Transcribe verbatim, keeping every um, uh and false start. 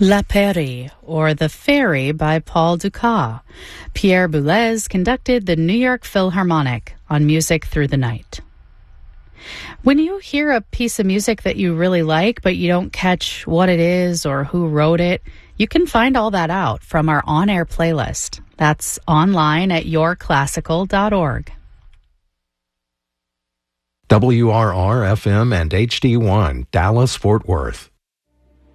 La Pairie, or The Fairy by Paul Dukas. Pierre Boulez conducted the New York Philharmonic on Music Through the Night. When you hear a piece of music that you really like, but you don't catch what it is or who wrote it, you can find all that out from our on-air playlist. That's online at your classical dot org. W R R F M and H D one, Dallas, Fort Worth.